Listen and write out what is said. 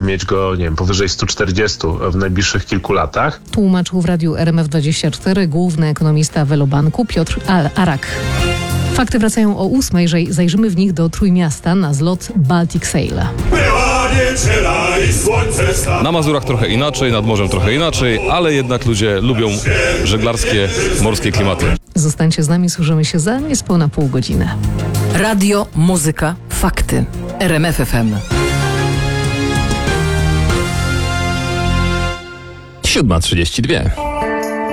mieć go, nie wiem, powyżej 140 w najbliższych kilku latach. Tłumaczył w radiu RMF24 główny ekonomista Velobanku Piotr Arak. Fakty wracają o 8:00, zajrzymy w nich do Trójmiasta na zlot Baltic Sail. Na Mazurach trochę inaczej, nad morzem trochę inaczej, ale jednak ludzie lubią żeglarskie, morskie klimaty. Zostańcie z nami, słyszymy się za niespełna pół godziny. Radio, muzyka, fakty. RMF FM. 7:32.